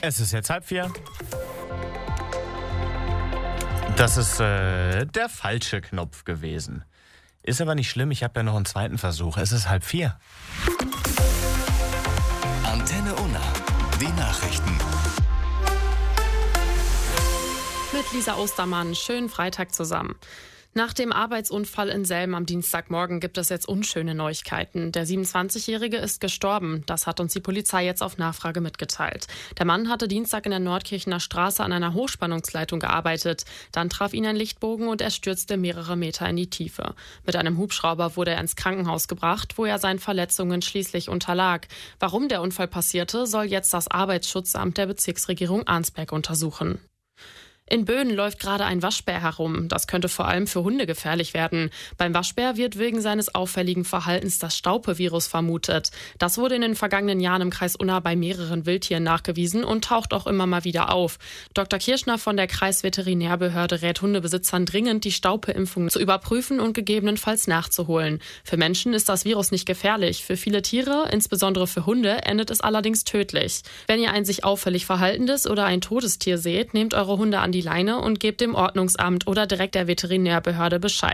Es ist jetzt 3:30. Das ist der falsche Knopf gewesen. Ist aber nicht schlimm, ich habe ja noch einen zweiten Versuch. Es ist 3:30. Antenne Unna, die Nachrichten. Mit Lisa Ostermann, schönen Freitag zusammen. Nach dem Arbeitsunfall in Selm am Dienstagmorgen gibt es jetzt unschöne Neuigkeiten. Der 27-Jährige ist gestorben. Das hat uns die Polizei jetzt auf Nachfrage mitgeteilt. Der Mann hatte Dienstag in der Nordkirchener Straße an einer Hochspannungsleitung gearbeitet. Dann traf ihn ein Lichtbogen und er stürzte mehrere Meter in die Tiefe. Mit einem Hubschrauber wurde er ins Krankenhaus gebracht, wo er seinen Verletzungen schließlich unterlag. Warum der Unfall passierte, soll jetzt das Arbeitsschutzamt der Bezirksregierung Arnsberg untersuchen. In Böen läuft gerade ein Waschbär herum. Das könnte vor allem für Hunde gefährlich werden. Beim Waschbär wird wegen seines auffälligen Verhaltens das Staupe-Virus vermutet. Das wurde in den vergangenen Jahren im Kreis Unna bei mehreren Wildtieren nachgewiesen und taucht auch immer mal wieder auf. Dr. Kirschner von der Kreisveterinärbehörde rät Hundebesitzern dringend, die Staupe-Impfung zu überprüfen und gegebenenfalls nachzuholen. Für Menschen ist das Virus nicht gefährlich. Für viele Tiere, insbesondere für Hunde, endet es allerdings tödlich. Wenn ihr ein sich auffällig verhaltendes oder ein totes Tier seht, nehmt eure Hunde an die Leine und gebt dem Ordnungsamt oder direkt der Veterinärbehörde Bescheid.